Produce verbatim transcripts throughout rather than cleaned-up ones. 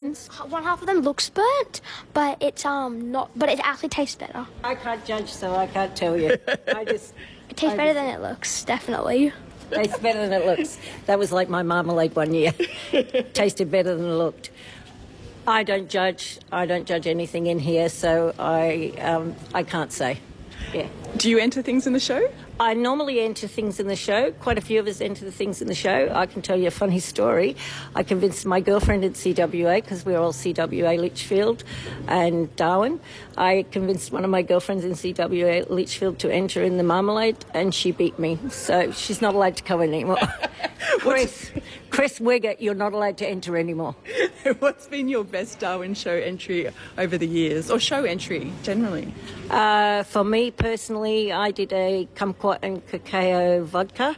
buttons? One half of them looks burnt, but it's um not. But it actually tastes better. I can't judge, so I can't tell you. I just... It tastes I better just, than it looks, definitely. Tastes better than it looks. That was like my marmalade one year. Tasted better than it looked. I don't judge. I don't judge anything in here, so I um, I can't say. Yeah. Do you enter things in the show? I normally enter things in the show. Quite a few of us enter the things in the show. I can tell you a funny story. I convinced my girlfriend at C W A, because we're all C W A Litchfield and Darwin. I convinced one of my girlfriends in C W A Litchfield to enter in the marmalade, and she beat me. So she's not allowed to come in anymore. Chris, Chris Wiggett, you're not allowed to enter anymore. What's been your best Darwin show entry over the years, or show entry generally? Uh, for me personally, I did a kumquat and cacao vodka,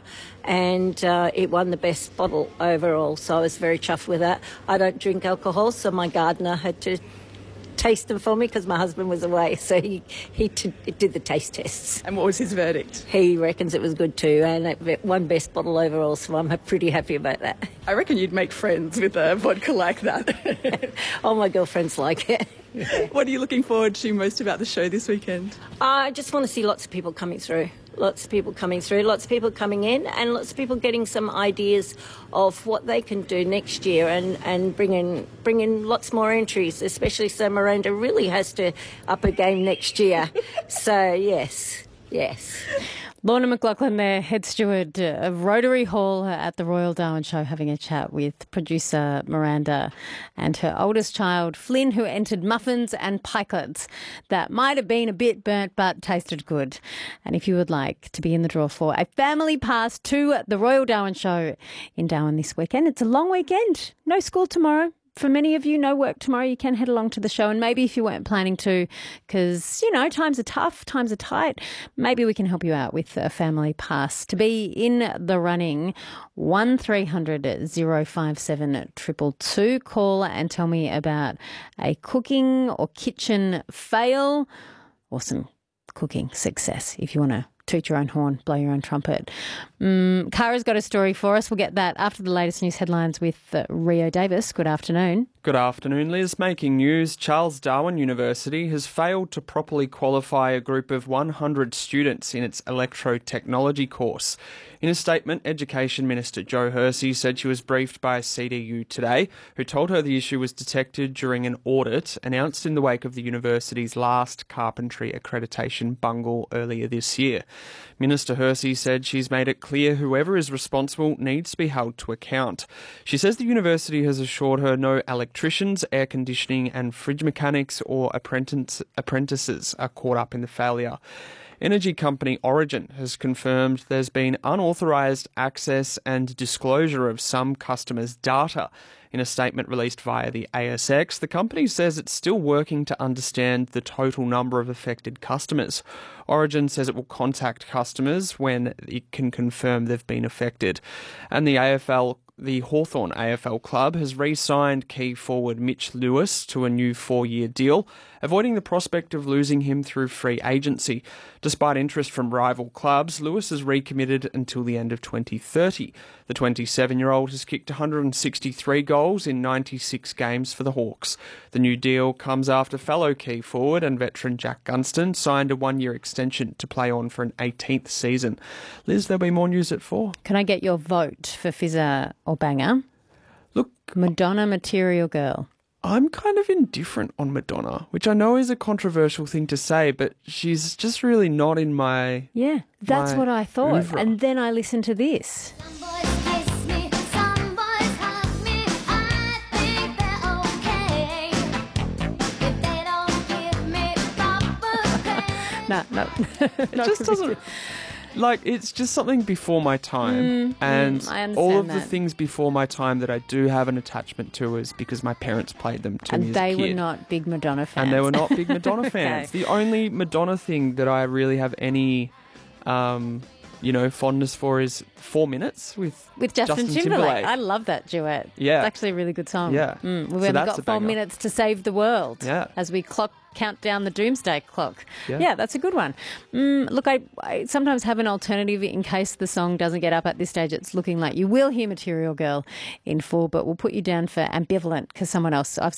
and uh, it won the best bottle overall, so I was very chuffed with that. I don't drink alcohol, so my gardener had to taste them for me because my husband was away, so he, he t- did the taste tests. And what was his verdict? He reckons it was good too, and it won best bottle overall, so I'm pretty happy about that. I reckon you'd make friends with a vodka like that. All my girlfriends like it. Yeah. What are you looking forward to most about the show this weekend? I just want to see lots of people coming through. Lots of people coming through, lots of people coming in, and lots of people getting some ideas of what they can do next year, and, and bring in, bring in lots more entries, especially so Miranda really has to up her game next year. So, yes, yes. Lorna McLaughlin there, head steward of Rotary Hall at the Royal Darwin Show, having a chat with producer Miranda and her oldest child, Flynn, who entered muffins and pikelets that might have been a bit burnt but tasted good. And if you would like to be in the draw for a family pass to the Royal Darwin Show in Darwin this weekend, it's a long weekend. No school tomorrow. For many of you, no work tomorrow. You can head along to the show, and maybe if you weren't planning to, because, you know, times are tough, times are tight, maybe we can help you out with a family pass. To be in the running, one three hundred oh five seven two two two. Call and tell me about a cooking or kitchen fail or some cooking success if you want to toot your own horn, blow your own trumpet. Um, Kara's got a story for us. We'll get that after the latest news headlines with uh, Rio Davis. Good afternoon. Good afternoon, Liz. Making news, Charles Darwin University has failed to properly qualify a group of one hundred students in its electrotechnology course. In a statement, Education Minister Jo Hersey said she was briefed by C D U today, who told her the issue was detected during an audit announced in the wake of the university's last carpentry accreditation bungle earlier this year. Minister Hersey said she's made it clear whoever is responsible needs to be held to account. She says the university has assured her no electricians, air conditioning and fridge mechanics or apprentice, apprentices are caught up in the failure. Energy company Origin has confirmed there's been unauthorised access and disclosure of some customers' data. In a statement released via the A S X, the company says it's still working to understand the total number of affected customers. Origin says it will contact customers when it can confirm they've been affected. And the A F L The Hawthorn A F L club has re-signed key forward Mitch Lewis to a new four-year deal, avoiding the prospect of losing him through free agency. Despite interest from rival clubs, Lewis is recommitted until the end of twenty thirty. The twenty-seven-year-old has kicked one hundred sixty-three goals in ninety-six games for the Hawks. The new deal comes after fellow key forward and veteran Jack Gunston signed a one-year extension to play on for an eighteenth season. Liz, there'll be more news at four. Can I get your vote for Fizzer or Banger? Look, Madonna, Material Girl. I'm kind of indifferent on Madonna, which I know is a controversial thing to say, but she's just really not in my Yeah, that's my what I thought. oeuvre. And then I listened to this. Some boys kiss me, some boys hug me. I think they're okay if they don't give me proper care. No, no. It just doesn't... Like, it's just something before my time. Mm, and mm, I understand all of the that. things before my time that I do have an attachment to is because my parents played them to me And as they a kid. were not big Madonna fans. And they were not big Madonna fans. Okay. The only Madonna thing that I really have any, um, you know, fondness for is Four Minutes with, With Justin, Justin Timberlake. Timberlake. I love that duet. Yeah. It's actually a really good song. Yeah. Mm, we've So only that's got a four banger. minutes to save the world Yeah. as we clock count down the doomsday clock. Yeah. Yeah, that's a good one. Mm, look, I, I sometimes have an alternative in case the song doesn't get up at this stage. It's looking like you will hear Material Girl in full, but we'll put you down for Ambivalent because someone else, I've